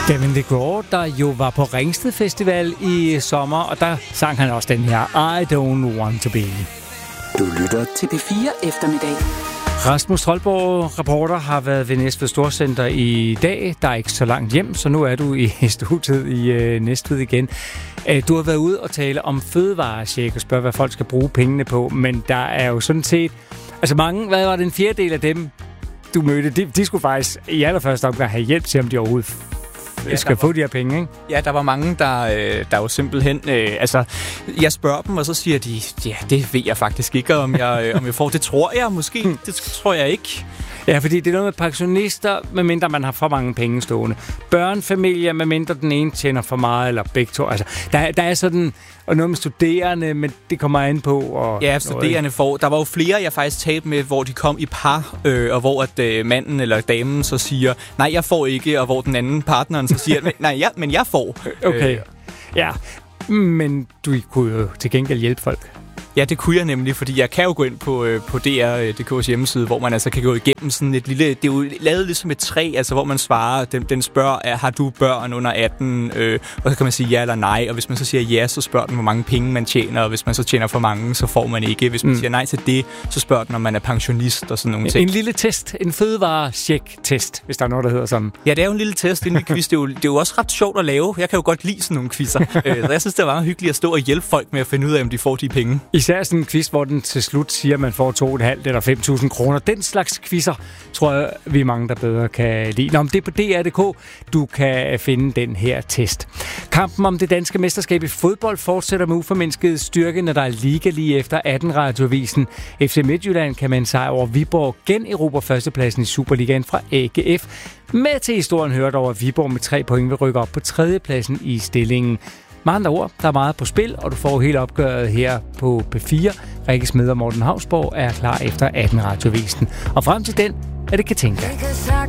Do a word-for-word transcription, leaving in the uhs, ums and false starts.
Gavin DeGraw, der jo var på Ringsted Festival i sommer, og der sang han også den her I Don't Want To Be. Du lytter til P fire Eftermiddag. Rasmus Troldborg, reporter, har været ved Næstved Storcenter i dag. Der er ikke så langt hjem, så nu er du i studiet i øh, Næstved igen. Du har været ude og tale om fødevarecheck og spørge, hvad folk skal bruge pengene på, men der er jo sådan set... Altså mange, hvad var det, en fjerdedel af dem, du mødte, de, de skulle faktisk i allerførste omgang have hjælp til, om de overhovedet ja, skal få var, de her penge, ikke? Ja, der var mange, der, øh, der jo simpelthen... Øh, altså, jeg spørger dem, og så siger de, ja, det ved jeg faktisk ikke, om jeg, øh, om jeg får. Det tror jeg måske, det tror jeg ikke. Ja, fordi det er noget med pensionister, medmindre man har for mange penge stående. Børnefamilier, medmindre den ene tjener for meget, eller begge to. Altså, der, der er sådan... Og noget med studerende, men det kommer an på. Og ja, studerende får... Der var jo flere, jeg faktisk talte med, hvor de kom i par, øh, og hvor at øh, manden eller damen så siger, nej, jeg får ikke, og hvor den anden partneren så siger, nej, ja, men jeg får. Okay, øh. ja. Men du kunne jo til gengæld hjælpe folk. Ja, det kunne jeg nemlig, fordi jeg kan jo gå ind på, øh, på D R punktum d k's hjemmeside, hvor man altså kan gå igennem sådan et lille... Det er jo lavet ligesom et træ, altså hvor man svarer, den, den spørger, er, har du børn under atten? Øh, og så kan man sige ja eller nej, og hvis man så siger ja, så spørger den, hvor mange penge man tjener, og hvis man så tjener for mange, så får man ikke. Hvis man mm. siger nej til det, så spørger den, om man er pensionist og sådan nogle ting. En lille test, en fødevare-check-test, hvis der er noget, der hedder sådan. Ja, det er jo en lille test, en lille quiz. Det er, jo, det er jo også ret sjovt at lave. Jeg kan jo godt lide sådan nogle quizzer. øh, så jeg synes, det er meget hyggeligt at stå og hjælpe folk med at finde ud af, om de får de penge. Især sådan en quiz, hvor den til slut siger, at man får to komma fem eller fem tusind kroner. Den slags quizzer, tror jeg, vi er mange, der bedre kan lide. Nå, om det er på D R punktum d k, du kan finde den her test. Kampen om det danske mesterskab i fodbold fortsætter med uformindsket styrke, når der er liga lige efter atten radioavisen. F C Midtjylland kan med en sejr over Viborg generobre førstepladsen i Superligaen fra A G F. Med til historien hørt over, at Viborg med tre point vil rykke op på tredjepladsen i stillingen. Med andre ord, der er meget på spil, og du får helt opgøret her på P fire. Rikke Smed og Morten Hausborg er klar efter atten radioavisen. Og frem til den er det Katinka.